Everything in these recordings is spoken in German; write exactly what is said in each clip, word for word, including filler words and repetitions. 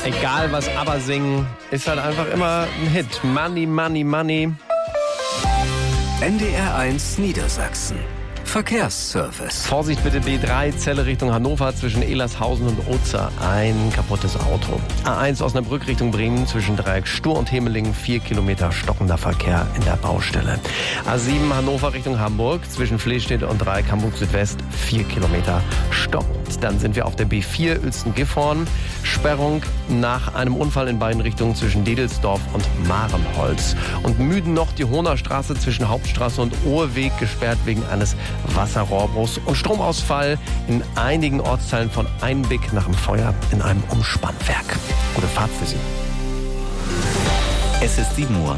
Egal was aber singen, ist halt einfach immer ein Hit. Money, Money, Money. N D R eins Niedersachsen. Verkehrsservice. Vorsicht bitte, B drei, Celle Richtung Hannover zwischen Elershausen und Ozer. Ein kaputtes Auto. A eins Osnabrück Richtung Bremen zwischen Dreieck Stur und Hemelingen. Vier Kilometer stockender Verkehr in der Baustelle. A sieben Hannover Richtung Hamburg zwischen Flehstedt und Dreieck Hamburg Südwest. Vier Kilometer stockend. Dann sind wir auf der B vier Uelzen-Gifhorn. Sperrung nach einem Unfall in beiden Richtungen zwischen Dedelsdorf und Marenholz. Und Müden noch die Hohner Straße zwischen Hauptstraße und Ohrweg gesperrt wegen eines Wasserrohrbruchs und Stromausfall in einigen Ortsteilen von Einbig nach dem Feuer in einem Umspannwerk. Gute Fahrt für Sie. Es ist sieben Uhr.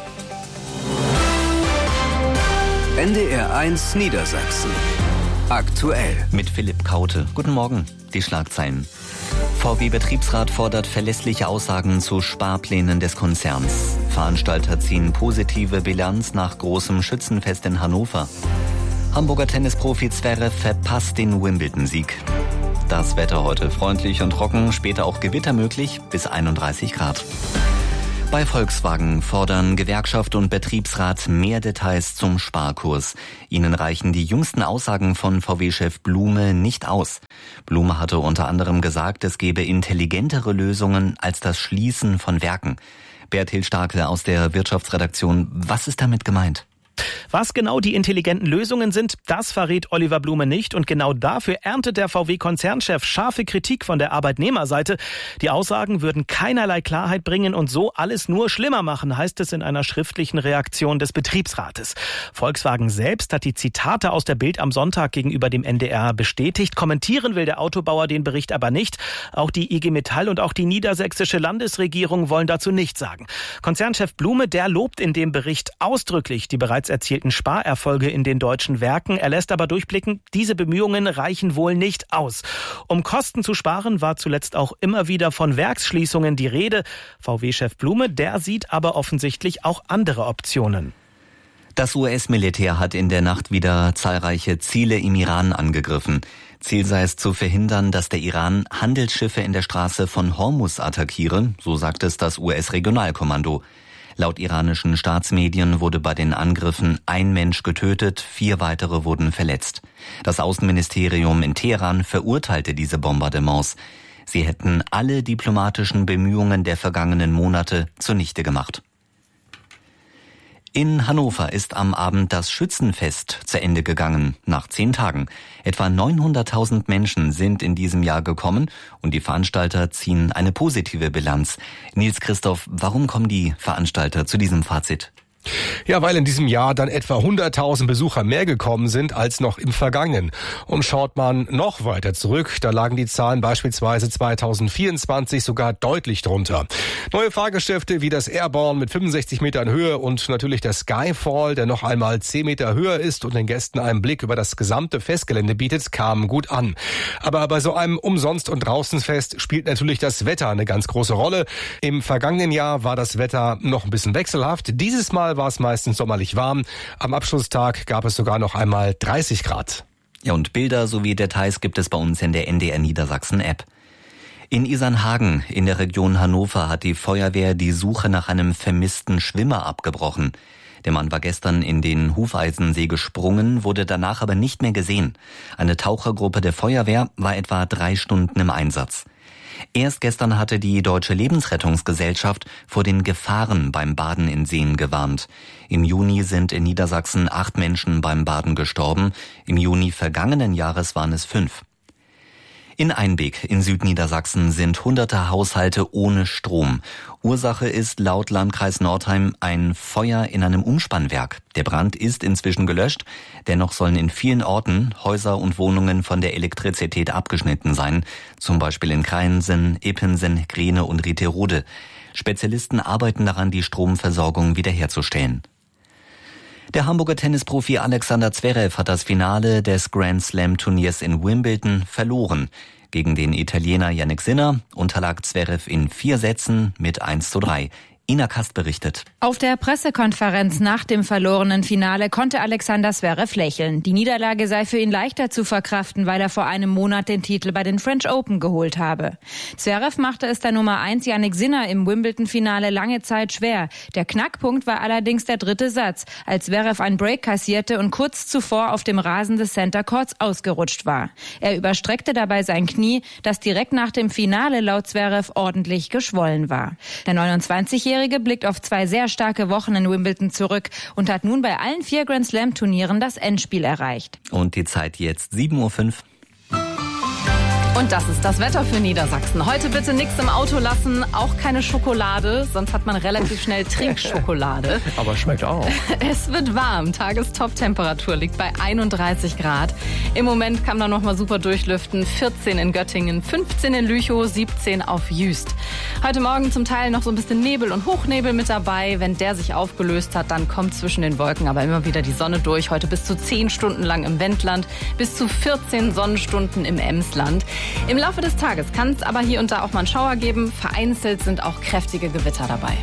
N D R eins Niedersachsen. Aktuell. Mit Philipp Kaute. Guten Morgen. Die Schlagzeilen. V W-Betriebsrat fordert verlässliche Aussagen zu Sparplänen des Konzerns. Veranstalter ziehen positive Bilanz nach großem Schützenfest in Hannover. Hamburger Tennisprofi Zverev verpasst den Wimbledon-Sieg. Das Wetter heute freundlich und trocken, später auch Gewitter möglich, bis einunddreißig Grad. Bei Volkswagen fordern Gewerkschaft und Betriebsrat mehr Details zum Sparkurs. Ihnen reichen die jüngsten Aussagen von V W-Chef Blume nicht aus. Blume hatte unter anderem gesagt, es gebe intelligentere Lösungen als das Schließen von Werken. Bertil Starke aus der Wirtschaftsredaktion, was ist damit gemeint? Was genau die intelligenten Lösungen sind, das verrät Oliver Blume nicht. Und genau dafür erntet der V W-Konzernchef scharfe Kritik von der Arbeitnehmerseite. Die Aussagen würden keinerlei Klarheit bringen und so alles nur schlimmer machen, heißt es in einer schriftlichen Reaktion des Betriebsrates. Volkswagen selbst hat die Zitate aus der Bild am Sonntag gegenüber dem N D R bestätigt. Kommentieren will der Autobauer den Bericht aber nicht. Auch die I G Metall und auch die niedersächsische Landesregierung wollen dazu nichts sagen. Konzernchef Blume, der lobt in dem Bericht ausdrücklich die bereits erzielten Sparerfolge in den deutschen Werken. Er lässt aber durchblicken, diese Bemühungen reichen wohl nicht aus. Um Kosten zu sparen, war zuletzt auch immer wieder von Werksschließungen die Rede. V W-Chef Blume, der sieht aber offensichtlich auch andere Optionen. Das U S-Militär hat in der Nacht wieder zahlreiche Ziele im Iran angegriffen. Ziel sei es zu verhindern, dass der Iran Handelsschiffe in der Straße von Hormuz attackiere, so sagt es das U S-Regionalkommando. Laut iranischen Staatsmedien wurde bei den Angriffen ein Mensch getötet, vier weitere wurden verletzt. Das Außenministerium in Teheran verurteilte diese Bombardements. Sie hätten alle diplomatischen Bemühungen der vergangenen Monate zunichte gemacht. In Hannover ist am Abend das Schützenfest zu Ende gegangen, nach zehn Tagen. Etwa neunhunderttausend Menschen sind in diesem Jahr gekommen und die Veranstalter ziehen eine positive Bilanz. Nils Christoph, warum kommen die Veranstalter zu diesem Fazit? Ja, weil in diesem Jahr dann etwa hunderttausend Besucher mehr gekommen sind als noch im vergangenen. Und schaut man noch weiter zurück, da lagen die Zahlen beispielsweise zweitausendvierundzwanzig sogar deutlich drunter. Neue Fahrgeschäfte wie das Airborne mit fünfundsechzig Metern Höhe und natürlich der Skyfall, der noch einmal zehn Meter höher ist und den Gästen einen Blick über das gesamte Festgelände bietet, kamen gut an. Aber bei so einem Umsonst- und Draußenfest spielt natürlich das Wetter eine ganz große Rolle. Im vergangenen Jahr war das Wetter noch ein bisschen wechselhaft. Dieses Mal war es meistens sommerlich warm. Am Abschlusstag gab es sogar noch einmal dreißig Grad. Ja, und Bilder sowie Details gibt es bei uns in der N D R Niedersachsen App. In Isernhagen in der Region Hannover hat die Feuerwehr die Suche nach einem vermissten Schwimmer abgebrochen. Der Mann war gestern in den Hufeisensee gesprungen, wurde danach aber nicht mehr gesehen. Eine Tauchergruppe der Feuerwehr war etwa drei Stunden im Einsatz. Erst gestern hatte die Deutsche Lebensrettungsgesellschaft vor den Gefahren beim Baden in Seen gewarnt. Im Juni sind in Niedersachsen acht Menschen beim Baden gestorben. Im Juni vergangenen Jahres waren es fünf. In Einbig in Südniedersachsen sind hunderte Haushalte ohne Strom. Ursache ist laut Landkreis Nordheim ein Feuer in einem Umspannwerk. Der Brand ist inzwischen gelöscht. Dennoch sollen in vielen Orten Häuser und Wohnungen von der Elektrizität abgeschnitten sein. Zum Beispiel in Kreiensen, Ippensen, Grene und Rieterode. Spezialisten arbeiten daran, die Stromversorgung wiederherzustellen. Der Hamburger Tennisprofi Alexander Zverev hat das Finale des Grand Slam Turniers in Wimbledon verloren. Gegen den Italiener Jannik Sinner unterlag Zverev in vier Sätzen mit eins zu drei. Ina Kast berichtet. Auf der Pressekonferenz nach dem verlorenen Finale konnte Alexander Zverev lächeln. Die Niederlage sei für ihn leichter zu verkraften, weil er vor einem Monat den Titel bei den French Open geholt habe. Zverev machte es der Nummer eins Jannik Sinner im Wimbledon-Finale lange Zeit schwer. Der Knackpunkt war allerdings der dritte Satz, als Zverev einen Break kassierte und kurz zuvor auf dem Rasen des Center Courts ausgerutscht war. Er überstreckte dabei sein Knie, das direkt nach dem Finale laut Zverev ordentlich geschwollen war. Der neunundzwanzigjährige blickt auf zwei sehr starke Wochen in Wimbledon zurück und hat nun bei allen vier Grand-Slam-Turnieren das Endspiel erreicht. Und die Zeit jetzt sieben Uhr fünf. Und das ist das Wetter für Niedersachsen. Heute bitte nichts im Auto lassen, auch keine Schokolade, sonst hat man relativ schnell Trinkschokolade. Aber schmeckt auch. Es wird warm. Tagestop-Temperatur liegt bei einunddreißig Grad. Im Moment kann man noch mal super durchlüften. vierzehn in Göttingen, fünfzehn in Lüchow, siebzehn auf Jüst. Heute Morgen zum Teil noch so ein bisschen Nebel und Hochnebel mit dabei. Wenn der sich aufgelöst hat, dann kommt zwischen den Wolken aber immer wieder die Sonne durch. Heute bis zu zehn Stunden lang im Wendland, bis zu vierzehn Sonnenstunden im Emsland. Im Laufe des Tages kann es aber hier und da auch mal einen Schauer geben. Vereinzelt sind auch kräftige Gewitter dabei.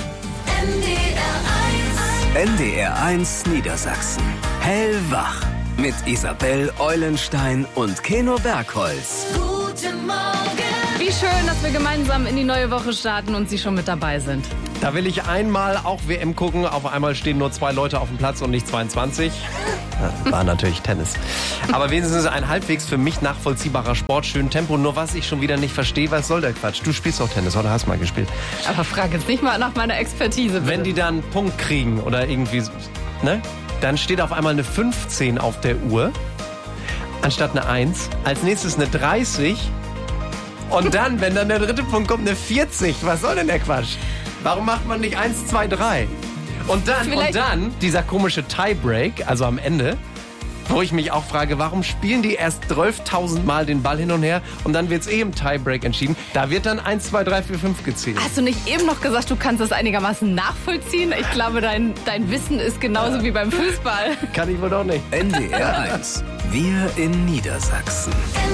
N D R eins Niedersachsen. Hellwach. Mit Isabel Eulenstein und Keno Bergholz. Guten Morgen. Wie schön, dass wir gemeinsam in die neue Woche starten und Sie schon mit dabei sind. Da will ich einmal auch W M gucken. Auf einmal stehen nur zwei Leute auf dem Platz und nicht zweiundzwanzig. War natürlich Tennis. Aber wenigstens ein halbwegs für mich nachvollziehbarer Sport. Schön Tempo. Nur was ich schon wieder nicht verstehe, was soll der Quatsch? Du spielst doch Tennis oder hast mal gespielt. Aber frag jetzt nicht mal nach meiner Expertise, bitte. Wenn die dann einen Punkt kriegen oder irgendwie, ne? Dann steht auf einmal eine fünfzehn auf der Uhr anstatt eine eins. Als nächstes eine dreißig. Und dann, wenn dann der dritte Punkt kommt, eine vierzig. Was soll denn der Quatsch? Warum macht man nicht eins, zwei, drei? Und dann, und dann dieser komische Tiebreak, also am Ende, wo ich mich auch frage, warum spielen die erst zwölftausend Mal den Ball hin und her und dann wird es eh im Tiebreak entschieden. Da wird dann eins, zwei, drei, vier, fünf gezählt. Hast du nicht eben noch gesagt, du kannst das einigermaßen nachvollziehen? Ich glaube, dein, dein Wissen ist genauso ja. wie beim Fußball. Kann ich wohl doch nicht. N D R eins. Wir in Niedersachsen.